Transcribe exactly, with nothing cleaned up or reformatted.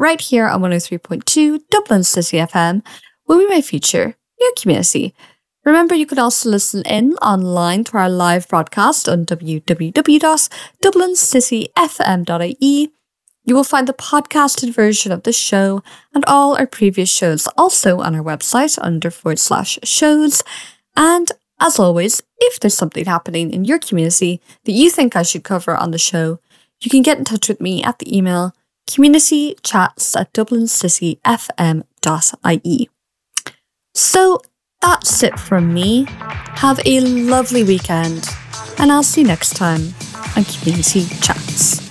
right here on one oh three point two Dublin City F M, where we may feature your community. Remember, you can also listen in online to our live broadcast on w w w dot dublin city f m dot i e. You will find the podcasted version of the show and all our previous shows also on our website under forward slash shows. And as always, if there's something happening in your community that you think I should cover on the show, you can get in touch with me at the email communitychats at dublin city f m dot i e. So that's it from me. Have a lovely weekend, and I'll see you next time on Community Chats.